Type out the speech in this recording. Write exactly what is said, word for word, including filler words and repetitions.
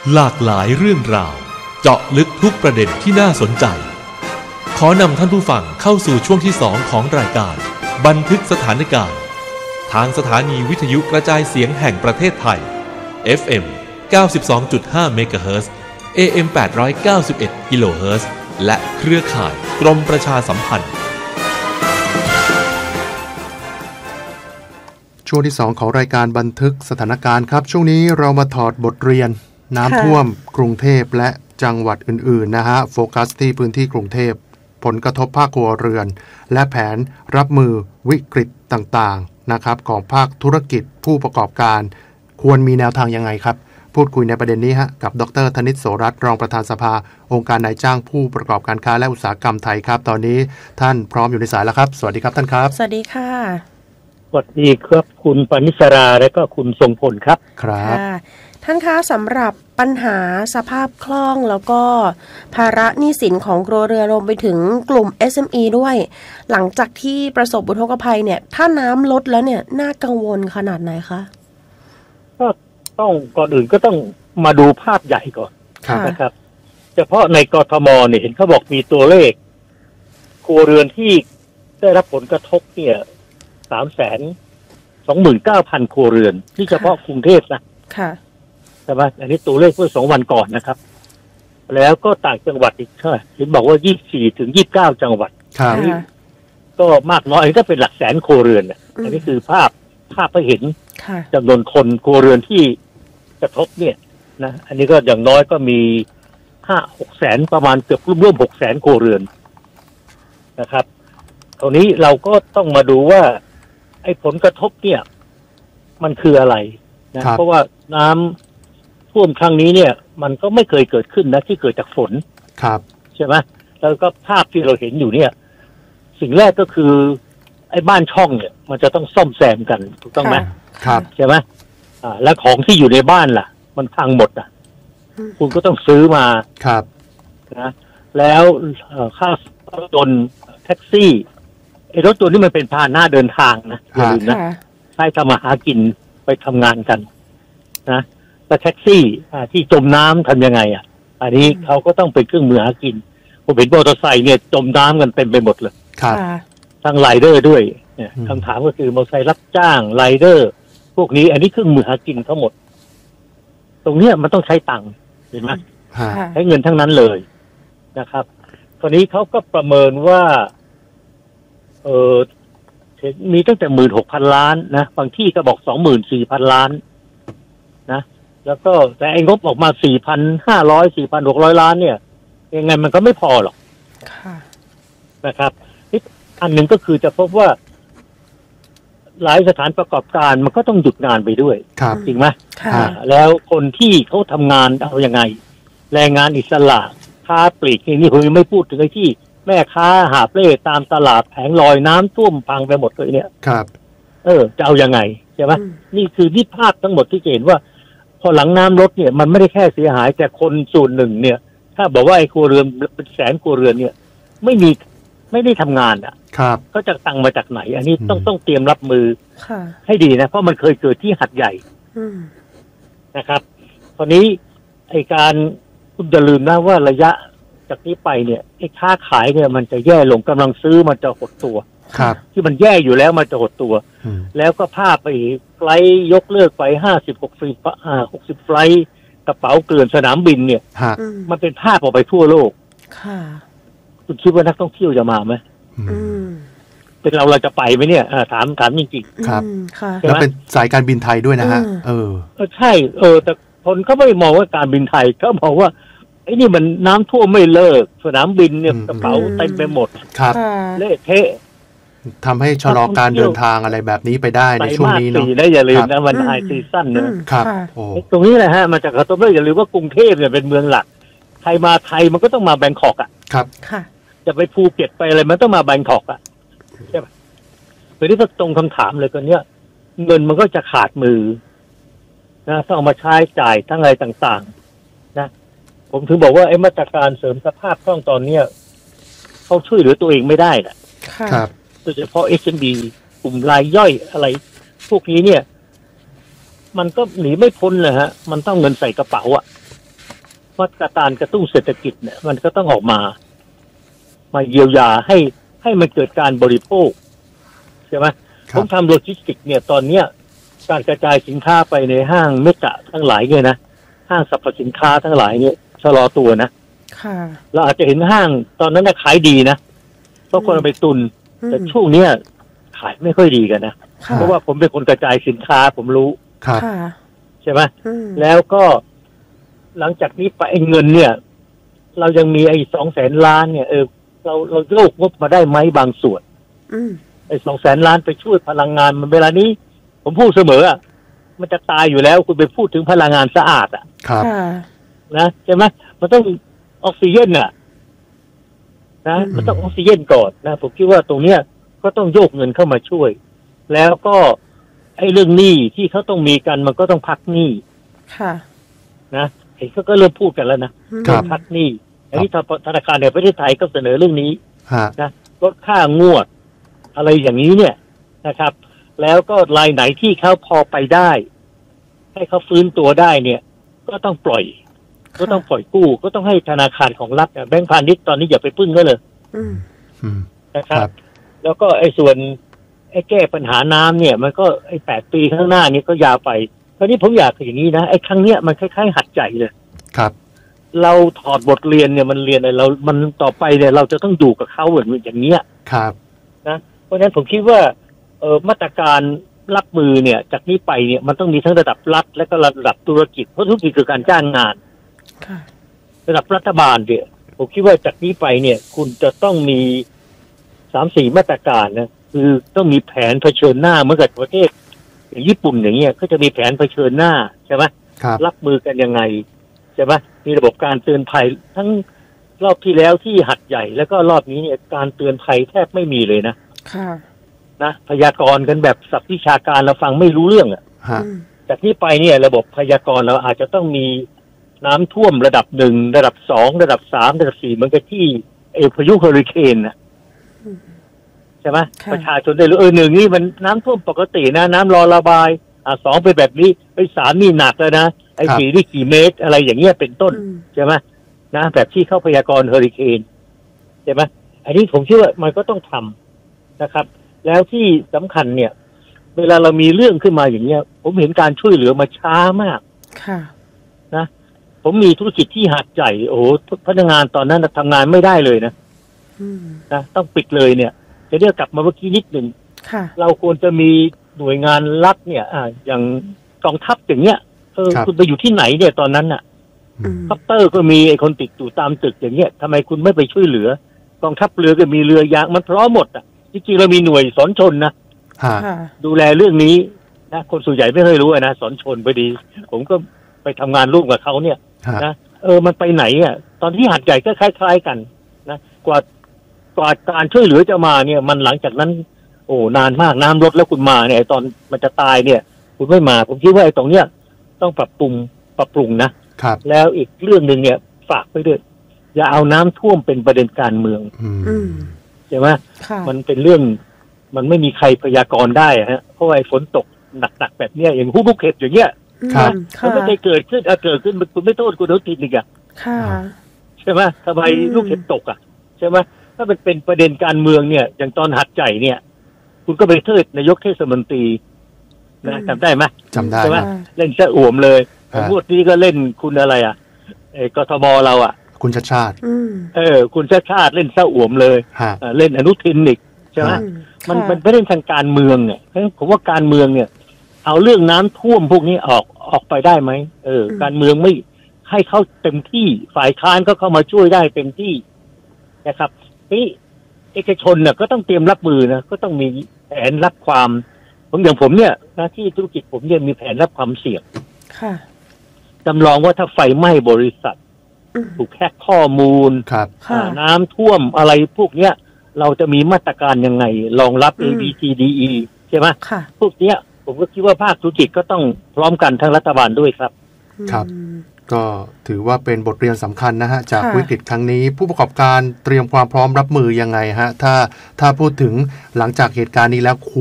หลากหลายเรื่องราวเจาะลึกทุกประเด็นที่น่าสนใจขอนำท่านผู้ฟังเข้าสู่ช่วงที่สองของรายการบันทึกสถานการณ์ทางสถานีวิทยุกระจายเสียงแห่งประเทศไทย เอฟ เอ็ม เก้าสิบสองจุดห้า เมกะเฮิรตซ์ เอ เอ็ม แปดร้อยเก้าสิบเอ็ด กิโลเฮิรตซ์ และเครือข่ายกรมประชาสัมพันธ์ช่วงที่สองของรายการบันทึกสถานการณ์ครับช่วงนี้เรามาถอดบทเรียนน้ำท่วมกรุงเทพและจังหวัดอื่นๆนะฮะโฟกัสที่พื้นที่กรุงเทพผลกระทบภาคครัวเรือนและแผนรับมือวิกฤตต่างๆนะครับของภาคธุรกิจผู้ประกอบการควรมีแนวทางยังไงครับพูดคุยในประเด็นนี้ฮะกับดร.ธนิต โสรัตน์รองประธานสภาองค์การนายจ้างผู้ประกอบการค้าและอุตสาหกรรมไทยครับตอนนี้ท่านพร้อมอยู่ในสายแล้วครับสวัสดีครับท่านครับสวัสดีค่ะสวัสดีครับคุณปณิสราและก็คุณทรงพลครับครับท่านคะสำหรับปัญหาสภาพคล่องแล้วก็ภาระหนี้สินของครัวเรือนรวมไปถึงกลุ่ม เอส เอ็ม อี ด้วยหลังจากที่ประสบอุทกภัยเนี่ยถ้าน้ำลดแล้วเนี่ยน่ากังวลขนาดไหนคะก็ต้องก่อนอื่นก็ต้องมาดูภาพใหญ่ก่อนนะครับเฉพาะในกทมเนี่ยเห็นเขาบอกมีตัวเลขครัวเรือนที่ได้รับผลกระทบเนี่ยสามแสนสองหมื่นเก้าพันครัวเรือนที่เฉพาะกรุงเทพนะค่ะใช่ไหมอันนี้ตัวเลขเมื่อสองวันก่อนนะครับแล้วก็ต่างจังหวัดอีกเท่าไหร่เห็นบอกว่ายี่สิบสี่ถึงยี่สิบเก้าจังหวัดครับก็มากน้อยอันนี้ก็เป็นหลักแสนครัวเรือนเนี่ยอันนี้คือภาพภาพให้เห็นจำนวนคนครัวเรือนที่กระทบเนี่ยนะอันนี้ก็อย่างน้อยก็มีห้าหกแสนประมาณเกือบร่วมหกแสนครัวเรือนนะครับตรงนี้เราก็ต้องมาดูว่าไอ้ผลกระทบเนี่ยมันคืออะไรนะเพราะว่าน้ำท่วมครั้งนี้เนี่ยมันก็ไม่เคยเกิดขึ้นนะที่เกิดจากฝนครับใช่ไหมแล้วก็ภาพที่เราเห็นอยู่เนี่ยสิ่งแรกก็คือไอ้บ้านช่องเนี่ยมันจะต้องซ่อมแซมกันถูกต้องไหมครับใช่ไหมอ่าแล้วของที่อยู่ในบ้านล่ะมันพังหมดอ่ะคุณก็ต้องซื้อมาครับนะแล้วค่ารถยนต์แท็กซี่ไอ้รถยนต์นี่มันเป็นพาหนะเดินทางนะอย่าลืมนะใช้ทำมาหากินไปทำงานกันนะแล้วแท็กซี่ที่จมน้ำทำยังไงอ่ะอันนี้เขาก็ต้องเป็นเครื่องมือหากินผมเห็นมอเตอร์ไซค์เนี่ยจมน้ำกันเต็มไปหมดเลยครับทั้งไรเดอร์ด้วยเนี่ยคำถามก็คือมอเตอร์ไซค์รับจ้างไรเดอร์พวกนี้อันนี้เครื่องมือหากินทั้งหมดตรงเนี้ยมันต้องใช้ตังค์เห็นไหมใช้เงินทั้งนั้นเลยนะครับตอนนี้เขาก็ประเมินว่าเออมีตั้งแต่หมื่นหกพันล้านนะบางที่ก็บอกสองหมื่นสี่พันล้านนะแล้วก็แต่ไอ้งบออกมาสี่พันห้าร้อยสี่พันหกร้อยล้านเนี่ยยังไงมันก็ไม่พอหรอกนะครับอีกอันหนึ่งก็คือจะพบว่าหลายสถานประกอบการมันก็ต้องหยุดงานไปด้วยจริงไหมแล้วคนที่เขาทำงานเอายังไงแรงงานอิสระค้าปลีกนี่ผมยังไม่พูดถึงไอ้ที่แม่ค้าหาบเล่ตามตลาดแผงลอยน้ำท่วมพังไปหมดเลยเนี่ยครับเออจะเอายังไงใช่ไหมนี่คือที่ภาพทั้งหมดที่เห็นว่าพอหลังน้ำลดเนี่ยมันไม่ได้แค่เสียหายแต่คนส่วนหนึ่งเนี่ยถ้าบอกว่าไอ้ครัวเรือนเป็นแสนครัวเรือนเนี่ยไม่มีไม่ได้ทำงานอ่ะครับเขาจะตังมาจากไหนอันนี้ต้องต้องเตรียมรับมือให้ดีนะเพราะมันเคยเกิดที่หัดใหญ่นะครับตอนนี้ไอ้การคุณอย่าลืมนะว่าระยะจากนี้ไปเนี่ยไอ้ค้าขายเนี่ยมันจะแย่ลงกำลังซื้อมันจะหดตัวครับที่มันแย่อยู่แล้วมันจะหดตัวแล้วก็ภาพไปไฟล์ยกเลิกไปห้าสิบหกสิบอ่าหกสิบไฟล์กระเป๋าเกลื่อนสนามบินเนี่ยมันเป็นภาพออกไปทั่วโลกค่ะคุณคิดว่านักท่องเที่ยวจะมาไหมเป็นเราเราจะไปไหมเนี่ยถามถามจริงๆครับแล้วเป็นสายการบินไทยด้วยนะฮะเออใช่เออแต่คนเขาไม่มองว่าการบินไทยเขามองว่าไอ้นี่มันน้ำท่วมไม่เลิกสนามบินเนี่ยกระเป๋าเต็มไปหมดครับเละเทะทำให้ชะลอการเดินทางอะไรแบบนี้ไปได้ในช่วงนี้เนาะนะอย่าลืมนะวันไฮซีซั่นเนอะครับตรงนี้แหละฮะมันจะกระทบด้วยอย่าลืมว่ากรุงเทพเนี่ยเป็นเมืองหลักใครมาไทยมันก็ต้องมาแบงคอกอ่ะครับค่ะจะไปภูเก็ตไปอะไรมันต้องมาแบงคอกอ่ะใช่ไหมทีนี้ก็ตรงคำถามเลยกันเนี้ยเงินมันก็จะขาดมือนะต้องเอามาใช้จ่ายทั้งอะไรต่างๆนะผมถึงบอกว่าไอ้มาตรการเสริมสภาพคล่องตอนเนี้ยเขาช่วยเหลือตัวเองไม่ได้แหละครับโดยเฉพาะ เอส เอ็ม บี กลุ่มรายย่อยอะไรพวกนี้เนี่ยมันก็หนีไม่พ้นเลยฮะมันต้องเงินใส่กระเป๋าอ่ะมาตรการกระตุ้นเศรษฐกิจเนี่ยมันก็ต้องออกมามาเยียวยาให้ให้มันเกิดการบริโภคใช่ไหมผมทำโลจิสติกเนี่ยตอนเนี้ยการกระจายสินค้าไปในห้างเมกะทั้งหลายเนี่ยนะห้างสรรพสินค้าทั้งหลายเนี่ยชะลอตัวนะค่ะเราอาจจะเห็นห้างตอนนั้นน่ะขายดีนะเพราะคนเอาไปตุนแต่ช่วงเนี้ยขายไม่ค่อยดีกันนะเพราะว่าผมเป็นคนกระจายสินค้าผมรู้ครับใช่ไหมแล้วก็หลังจากนี้ไปเงินเนี่ยเรายังมีไอ้สองแสนล้านเนี่ยเออเราเราโยกงบมาได้ไหมบางส่วนไอ้สองแสนล้านไปช่วยพลังงานมันเวลานี้ผมพูดเสมออ่ะมันจะตายอยู่แล้วคุณไปพูดถึงพลังงานสะอาดอ่ะครับนะใช่ไหมมันต้องออกซิเจนอ่ะนะมันต้องออกซิเจนก่อนนะผมคิดว่าตรงเนี้ยก็ต้องโยกเงินเข้ามาช่วยแล้วก็ไอ้เรื่องหนี้ที่เขาต้องมีกันมันก็ต้องพักหนี้ค่ะนะเห็นเขาก็เริ่มพูดกันแล้วนะพักหนี้อันนี้ธนาคารแห่งประเทศไทยก็เสนอเรื่องนี้นะลดค่างวดอะไรอย่างนี้เนี่ยนะครับแล้วก็รายไหนที่เขาพอไปได้ให้เขาฟื้นตัวได้เนี่ยก็ต้องปล่อยก็ต้องปล่อยกู้ก็ต้องให้ธนาคารของรัฐแบงก์พาณิชย์ตอนนี้อย่าไปพึ่งก็เลยนะครับแล้วก็ไอ้ส่วนไอ้แก้ปัญหาน้ำเนี่ยมันก็ไอ้แปดปีข้างหน้านี้ก็ยาวไปคราวนี้ผมอยากอย่างนี้นะไอ้ครั้งเนี้ยมันคล้ายๆหัดใจเลยครับเราถอดบทเรียนเนี่ยมันเรียนอะไรเรามันต่อไปเนี่ยเราจะต้องอยู่กับเขาเหมือนอย่างเนี้ยครับนะเพราะฉะนั้นผมคิดว่าเอ่อมาตรการรับมือเนี่ยจากนี้ไปเนี่ยมันต้องมีทั้งระดับรัฐและก็ระดับธุรกิจเพราะธุรกิจคือการจ้างงานระดับรัฐบาลเนี่ยผมคิดว่าจากนี้ไปเนี่ยคุณจะต้องมีสามสี่มาตรการนะคือต้องมีแผนเผชิญหน้าเหมือนกับประเทศอย่างญี่ปุ่นอย่างเงี้ยก็จะมีแผนเผชิญหน้าใช่ไหมรับมือกันยังไงใช่ไหมมีระบบการเตือนภัยทั้งรอบที่แล้วที่หัดใหญ่แล้วก็รอบนี้เนี่ยการเตือนภัยแทบไม่มีเลยนะค่ะนะพยากรณ์กันแบบศัพท์วิชาการเราฟังไม่รู้เรื่องอ่ะจากนี้ไปเนี่ยระบบพยากรณ์เราอาจจะต้องมีน้ำท่วมระดับหนึ่งระดับสองระดับสามระดับสี่เหมือนกับที่เอพายุเฮอริเคนน่ะใช่ไหมประชาชนได้รู้เออหนึ่งนี่มันน้ำท่วมปกตินะน้ำรอระบายอ่าสองเป็นแบบนี้ไอ้สามนี่หนักแล้วนะไอ้สี่นี่กี่เมตรอะไรอย่างเงี้ยเป็นต้นใช่ไหมนะแบบที่เข้าพยากรณ์เฮอริเคนใช่ไหมอันนี้ผมเชื่อว่ามันก็ต้องทำนะครับแล้วที่สำคัญเนี่ยเวลาเรามีเรื่องขึ้นมาอย่างเงี้ยผมเห็นการช่วยเหลือมาช้ามากค่ะนะผมมีธุรกิจที่หาดใหญ่โอ้โหพนักงานตอนนั้นทำงานไม่ได้เลยนะนะต้องปิดเลยเนี่ยจะเรียกกลับมาเมื่อกี้นิดหนึ่งเราควรจะมีหน่วยงานรัฐเนี่ยอ่าอย่างกองทัพอย่างเงี้ยเออคุณไปอยู่ที่ไหนเนี่ยตอนนั้นน่ะคัปเตอร์ก็มีไอ้คนติดอยู่ตามตึกอย่างเงี้ยทำไมคุณไม่ไปช่วยเหลือกองทัพเรือก็มีเรือยางมันพร้อมหมดอ่ะจริงๆเรามีหน่วยสอนชนนะดูแลเรื่องนี้นะคนส่วนใหญ่ไม่เคยรู้นะสอนชนพอดีผมก็ไปทำงานร่วมกับเขาเนี่ยนะเออมันไปไหนอ่ะตอนที่หัดใหญ่ก็คล้ายๆกันนะกว่ากว่าการช่วยเหลือจะมาเนี่ยมันหลังจากนั้นโอ้นานมากน้ำลดแล้วคุณมาเนี่ยตอนมันจะตายเนี่ยคุณไม่มาผมคิดว่าไอ้ตรงเนี้ยต้องปรับปรุงปรับปรุงนะครับแล้วอีกเรื่องนึงเนี่ยฝากไปด้วยอย่าเอาน้ำท่วมเป็นประเด็นการเมืองใช่ไหมมันเป็นเรื่องมันไม่มีใครพยากรณ์ได้ฮะเพราะว่าไอ้ฝนตกหนักๆแบบเนี้ยอย่างภูเก็ตอย่างเงี้ยมันไม่ได้เกิดขึ้นเกิดขึ้นคุณไม่โทษคุณอนุทินอีกอ่ะใช่ไหมทำไมลูกเห็บตกอ่ะใช่ไหมถ้าเป็นเป็นประเด็นการเมืองเนี่ยอย่างตอนหัดใหญ่เนี่ยคุณก็ไปเทิดนายกเทศมนตรีนะจำได้ไหมจำได้ใช่ไหมเล่นซะอ่วมเลยงวดนี้ก็เล่นคุณอะไรอ่ะไอ้กทมเราอ่ะคุณชาติชาติเออคุณชาติชาติเล่นซะอ่วมเลยเล่นอนุทินอีกใช่ไหมมันเป็นประเด็นทางการเมืองเนี่ยผมว่าการเมืองเนี่ยเอาเรื่องน้ำท่วมพวกนี้ออกออกไปได้ไหมเออการเมืองไม่ให้เข้าเต็มที่ฝ่ายค้านก็เข้ามาช่วยได้เต็มที่นะครับนี่เอกชนเนี่ยก็ต้องเตรียมรับมือนะก็ต้องมีแผนรับความผมอย่างผมเนี่ยหน้าที่ธุรกิจผมเนี่ยมีแผนรับความเสี่ยงค่ะจำลองว่าถ้าไฟไหม้บริษัทถูกแฮกข้อมูลน้ำท่วมอะไรพวกเนี้ยเราจะมีมาตรการยังไงรองรับ A B C D E ใช่ไหมพวกเนี้ยผมก็คิดว่าภาคธุรกิจก็ต้องพร้อมกันทั้งรัฐบาลด้วยครับครับก็ถือว่าเป็นบทเรียนสำคัญนะฮะจากวิกฤตครั้งนี้ผู้ประกอบการเตรียมความพร้อมรับมือยังไงฮะถ้าถ้าพูดถึงหลังจากเหตุการณ์นี้แล้ว